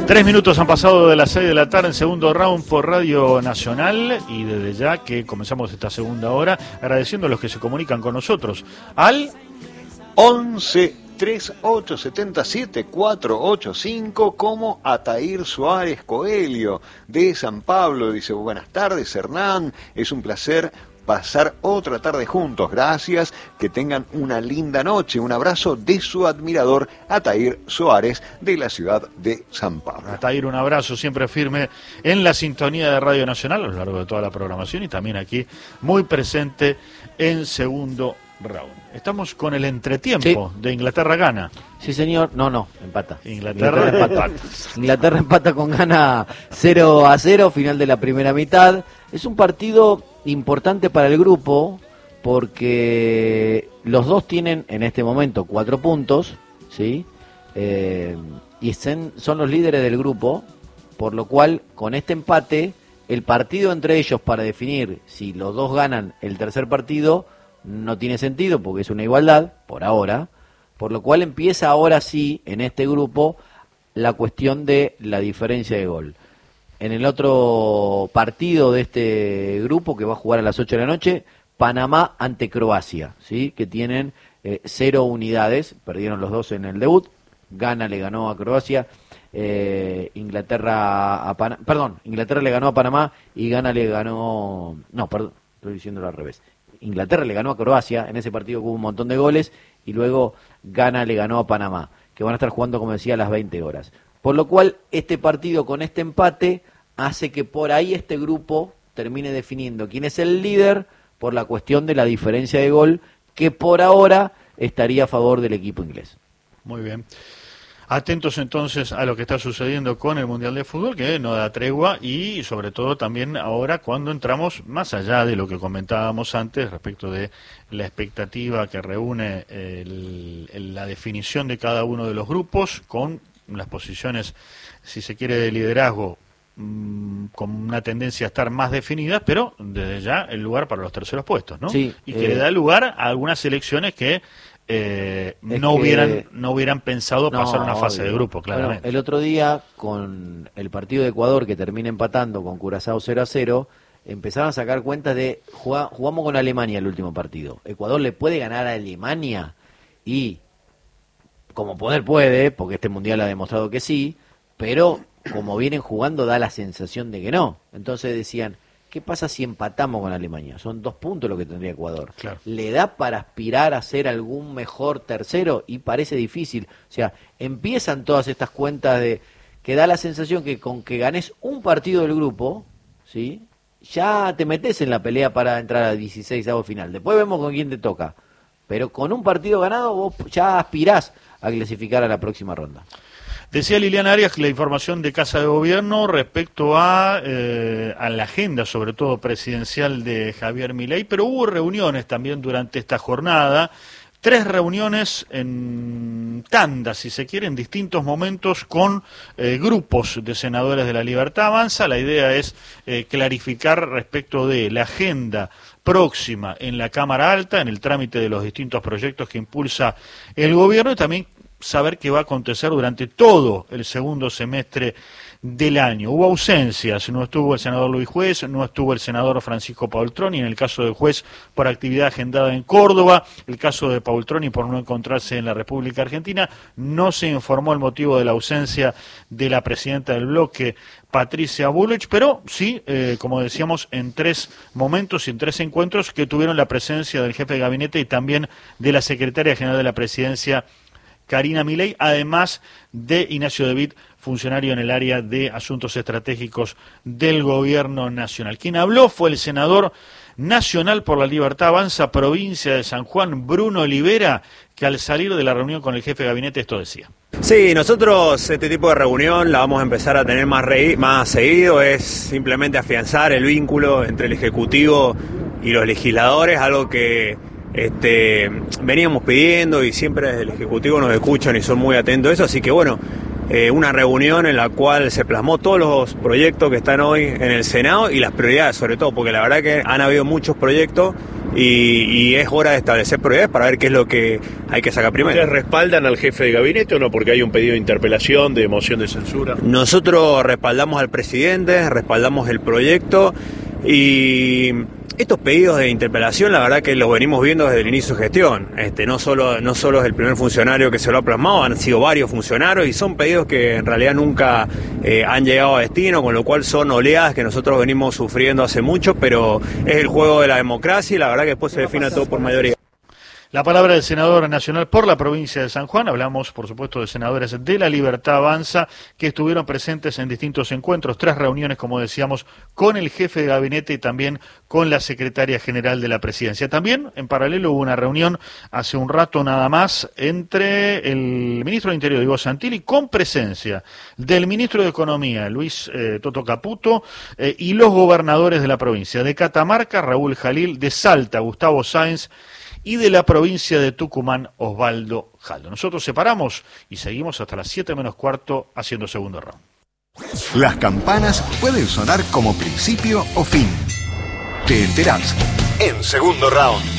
3 minutos han pasado de las 6 de la tarde en segundo round por Radio Nacional, y desde ya que comenzamos esta segunda hora agradeciendo a los que se comunican con nosotros al 11 3877 485, como Atair Suárez Coelho de San Pablo. Dice: buenas tardes, Hernán, es un placer pasar otra tarde juntos, gracias, que tengan una linda noche. Un abrazo de su admirador Atair Suárez de la ciudad de San Pablo. Atair, un abrazo siempre firme en la sintonía de Radio Nacional a lo largo de toda la programación y también aquí muy presente en segundo round. Estamos con el entretiempo de Inglaterra Ghana. Sí, señor. No, empata. Inglaterra empata. Inglaterra empata con Ghana 0-0, final de la primera mitad. Es un partido importante para el grupo porque los dos tienen en este momento 4 puntos, ¿sí? Y son los líderes del grupo, por lo cual con este empate el partido entre ellos para definir si los dos ganan el tercer partido no tiene sentido porque es una igualdad por ahora, por lo cual empieza ahora sí en este grupo la cuestión de la diferencia de gol. En el otro partido de este grupo, que va a jugar a las 8 de la noche, Panamá ante Croacia, ¿sí? Que tienen 0 unidades, perdieron los dos en el debut. Ghana le ganó a Croacia, Inglaterra le ganó a Panamá y Ghana le ganó... No, perdón, estoy diciéndolo al revés. Inglaterra le ganó a Croacia, en ese partido hubo un montón de goles, y luego Ghana le ganó a Panamá, que van a estar jugando, como decía, a las 20 horas. Por lo cual, este partido con este empate hace que por ahí este grupo termine definiendo quién es el líder por la cuestión de la diferencia de gol, que por ahora estaría a favor del equipo inglés. Muy bien. Atentos entonces a lo que está sucediendo con el Mundial de Fútbol, que no da tregua, y sobre todo también ahora cuando entramos más allá de lo que comentábamos antes respecto de la expectativa que reúne la definición de cada uno de los grupos con las posiciones, si se quiere, de liderazgo con una tendencia a estar más definidas, pero desde ya el lugar para los terceros puestos, ¿no? Sí, y que le da lugar a algunas selecciones que no hubieran pensado pasar una fase de grupo, claramente. Bueno, el otro día, con el partido de Ecuador que termina empatando con Curazao 0-0, empezaron a sacar cuentas de jugamos con Alemania el último partido. Ecuador le puede ganar a Alemania y como poder puede, porque este mundial ha demostrado que sí, pero como vienen jugando da la sensación de que no. Entonces decían, ¿qué pasa si empatamos con Alemania? Son 2 puntos lo que tendría Ecuador. Claro. ¿Le da para aspirar a ser algún mejor tercero? Y parece difícil. O sea, empiezan todas estas cuentas de que da la sensación que con que ganes un partido del grupo, ¿sí? Ya te metes en la pelea para entrar a 16avos final. Después vemos con quién te toca. Pero con un partido ganado vos ya aspirás a clasificar a la próxima ronda. Decía Liliana Arias la información de Casa de Gobierno respecto a la agenda, sobre todo presidencial, de Javier Milei, pero hubo reuniones también durante esta jornada, 3 reuniones en tanda, si se quiere, en distintos momentos con grupos de senadores de La Libertad Avanza. La idea es clarificar respecto de la agenda próxima en la Cámara Alta, en el trámite de los distintos proyectos que impulsa el gobierno, y también saber qué va a acontecer durante todo el segundo semestre del año. Hubo ausencias, no estuvo el senador Luis Juez, no estuvo el senador Francisco Paultroni, en el caso de Juez por actividad agendada en Córdoba, el caso de Paultroni por no encontrarse en la República Argentina. No se informó el motivo de la ausencia de la presidenta del bloque, Patricia Bullrich, pero sí, como decíamos, en 3 momentos y en 3 encuentros que tuvieron la presencia del jefe de gabinete y también de la secretaria general de la presidencia, Karina Milei, además de Ignacio De Witt, funcionario en el área de asuntos estratégicos del gobierno nacional. Quien habló fue el senador nacional por la Libertad Avanza, provincia de San Juan, Bruno Olivera, que al salir de la reunión con el jefe de gabinete esto decía. Sí, nosotros este tipo de reunión la vamos a empezar a tener más seguido, es simplemente afianzar el vínculo entre el Ejecutivo y los legisladores, algo que veníamos pidiendo y siempre desde el Ejecutivo nos escuchan y son muy atentos a eso, así que bueno, una reunión en la cual se plasmó todos los proyectos que están hoy en el Senado y las prioridades sobre todo, porque la verdad que han habido muchos proyectos y es hora de establecer prioridades para ver qué es lo que hay que sacar primero. ¿Ustedes respaldan al jefe de gabinete o no? Porque hay un pedido de interpelación, de moción de censura. Nosotros respaldamos al presidente, respaldamos el proyecto y estos pedidos de interpelación, la verdad que los venimos viendo desde el inicio de gestión. No solo es el primer funcionario que se lo ha plasmado, han sido varios funcionarios y son pedidos que en realidad nunca han llegado a destino, con lo cual son oleadas que nosotros venimos sufriendo hace mucho, pero es el juego de la democracia y la verdad que después se define todo por mayoría. La palabra del senador nacional por la provincia de San Juan. Hablamos, por supuesto, de senadores de La Libertad Avanza que estuvieron presentes en distintos encuentros, 3 reuniones, como decíamos, con el jefe de gabinete y también con la secretaria general de la presidencia. También, en paralelo, hubo una reunión hace un rato nada más entre el ministro de Interior, Ivo Santilli, con presencia del ministro de Economía, Luis Toto Caputo, y los gobernadores de la provincia, de Catamarca, Raúl Jalil, de Salta, Gustavo Sáenz, y de la provincia de Tucumán, Osvaldo Jaldo. Nosotros separamos y seguimos hasta las 7 menos cuarto haciendo segundo round. Las campanas pueden sonar como principio o fin. Te enterás en segundo round.